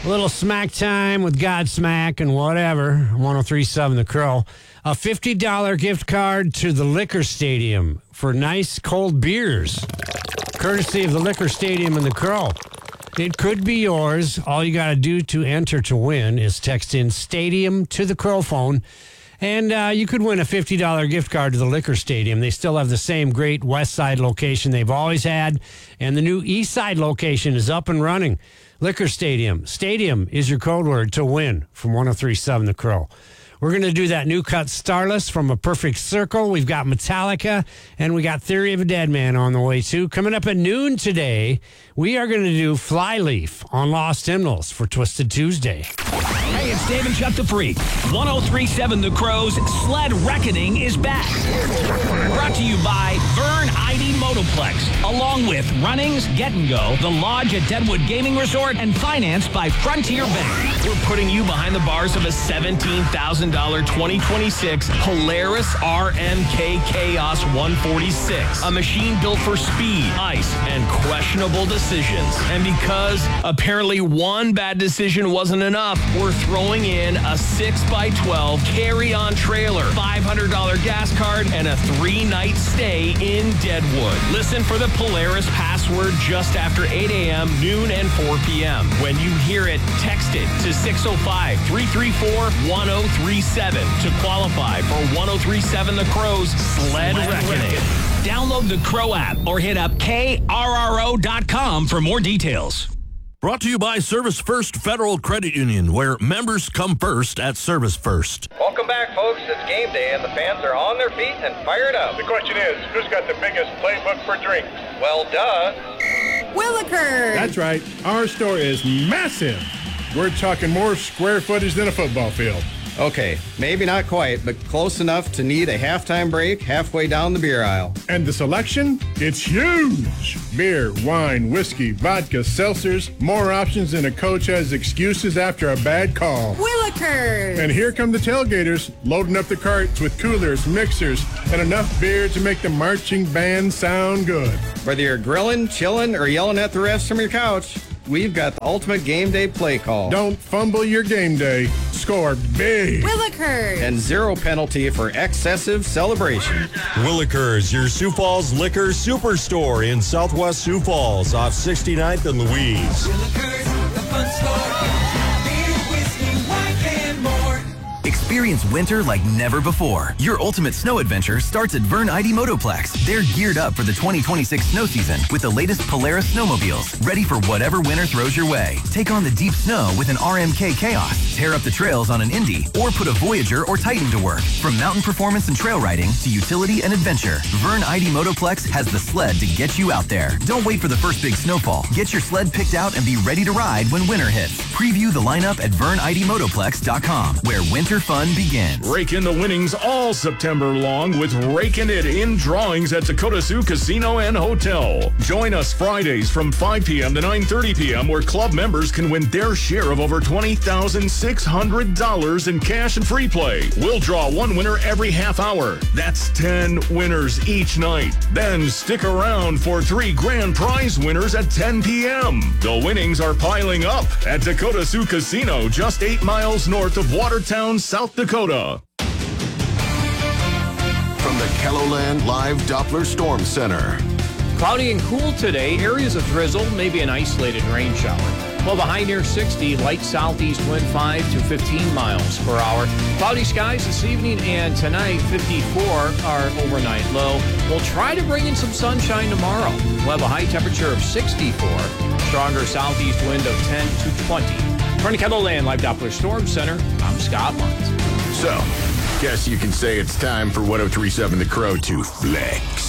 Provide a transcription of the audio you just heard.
A little smack time with Godsmack and whatever. 103.7 The Crow. A $50 gift card to the Liquor Stadium for nice cold beers. Courtesy of the Liquor Stadium and The Crow. It could be yours. All you got to do to enter to win is text in Stadium to the Crow phone. And you could win a $50 gift card to the Liquor Stadium. They still have the same great West Side location they've always had. And the new East Side location is up and running. Liquor Stadium. Stadium is your code word to win from 103.7 The Crow. We're going to do that new cut Starless from A Perfect Circle. We've got Metallica, and we got Theory of a Dead Man on the way, too. Coming up at noon today, we are going to do Flyleaf on Lost Hymnals for Twisted Tuesday. Hey, it's Dave and Chuck the Freak. 103.7 The Crow's Sled Reckoning is back. Brought to you by Vern ID Motoplex, along with Runnings, Get and Go, The Lodge at Deadwood Gaming Resort, and financed by Frontier Bank. We're putting you behind the bars of a $17,000 2026 Polaris RMK Chaos 146. A machine built for speed, ice, and questionable decisions. And because apparently one bad decision wasn't enough, we're throwing in a 6x12 carry-on trailer, $500 gas card, and a 3-night stay in Deadwood. Listen for the Polaris password just after 8 a.m., noon, and 4 p.m. When you hear it, text it to 605-334-1037 to qualify for 103.7 The Crow's Sled Reckoning. Download the Crow app or hit up KRRO.com for more details. Brought to you by Service First Federal Credit Union, where members come first at Service First. Welcome back, folks. It's game day, and the fans are on their feet and fired up. The question is, who's got the biggest playbook for drinks? Well, duh. Willikers! That's right. Our store is massive. We're talking more square footage than a football field. Okay, maybe not quite, but close enough to need a halftime break halfway down the beer aisle. And the selection? It's huge! Beer, wine, whiskey, vodka, seltzers, more options than a coach has excuses after a bad call. Willikers! And here come the tailgaters, loading up the carts with coolers, mixers, and enough beer to make the marching band sound good. Whether you're grilling, chilling, or yelling at the refs from your couch, we've got the ultimate game day play call. Don't fumble your game day. Score big. Willikers! And zero penalty for excessive celebration. Willikers, your Sioux Falls Liquor Superstore in Southwest Sioux Falls off 69th and Louise. Willikers, the fun store. Beer, whiskey, wine, and more. Experience winter like never before. Your ultimate snow adventure starts at Vern ID Motoplex. They're geared up for the 2026 snow season with the latest Polaris snowmobiles, ready for whatever winter throws your way. Take on the deep snow with an RMK Chaos, tear up the trails on an Indy, or put a Voyager or Titan to work. From mountain performance and trail riding to utility and adventure, Vern ID Motoplex has the sled to get you out there. Don't wait for the first big snowfall. Get your sled picked out and be ready to ride when winter hits. Preview the lineup at VernIDMotoplex.com, where winter fun begins. Rake in the winnings all September long with Rakin' It in drawings at Dakota Sioux Casino and Hotel. Join us Fridays from 5 p.m. to 9:30 p.m. where club members can win their share of over $20,600 in cash and free play. We'll draw one winner every half hour. That's 10 winners each night. Then stick around for 3 grand prize winners at 10 p.m. The winnings are piling up at Dakota Sioux Casino, just 8 miles north of Watertown, South Dakota. From the KELOLAND Live Doppler Storm Center. Cloudy and cool today. Areas of drizzle, maybe an isolated rain shower. Well, the high near 60, light southeast wind 5 to 15 miles per hour. Cloudy skies this evening and tonight, 54 our overnight low. We'll try to bring in some sunshine tomorrow. We'll have a high temperature of 64, stronger southeast wind of 10 to 20. From the KELOLAND Live Doppler Storm Center, I'm Scott Muntz. So, guess you can say it's time for 103.7 The Crow to flex.